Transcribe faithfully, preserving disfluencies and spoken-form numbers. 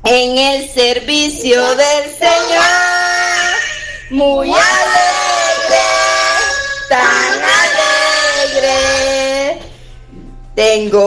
en el servicio del Señor, muy alegre, tan alegre. Tengo